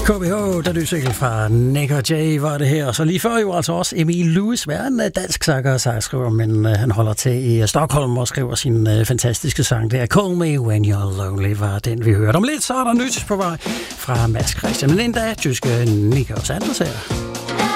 KBH, der lyscykel fra Nick og Jay var det her. Og så lige før jo altså også Emil Lewis, hver en dansk sanger og sangskriver, men han holder til i Stockholm og skriver sin fantastiske sang der. Call Me When You're Lonely var den, vi hørte. Om lidt så er der nyt på vej fra Mads Christian. Men endda tyske Nick og Sanders her.